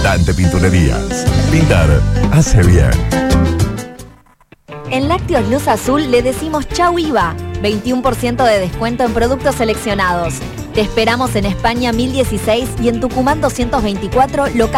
Dante Pinturerías. Pintar hace bien. En Lácteos Luz Azul le decimos chau IVA, 21% de descuento en productos seleccionados. Te esperamos en España 1016 y en Tucumán 224, local